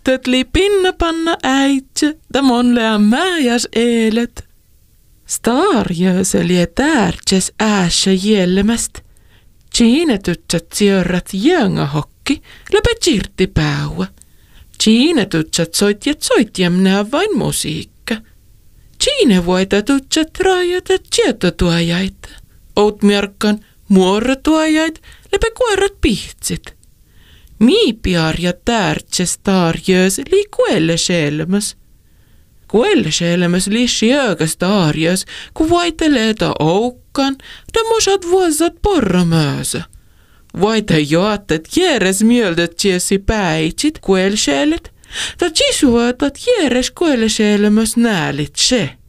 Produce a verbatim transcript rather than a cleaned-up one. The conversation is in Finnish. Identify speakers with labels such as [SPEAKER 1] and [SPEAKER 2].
[SPEAKER 1] tyttöt li pinna panna äitse, da monlea mäjas eelet. Starjööse lie tärtses äässä jällemäst. Siinä tyttöt siörrat jönga hokki, läpä tsirti päuä. Siinä tyttöt soitjat soitjamnää vain musiikka. Siinä voita tyttöt rajata tietotuojaita. Outmjarkkan muorotuojait, läpä kuorat pihtsit. Miipiarja tärtses tarjöös li kuelle selmäs. Kuelle selmäs li sjögas tarjöös, ku vaitelee ta oukkan, da mosat vuosat porramöösä. Vaita joattat järes mieldet tiesi päitsit kuelselet, da tisuatat järes kuelle selmäs näälit se.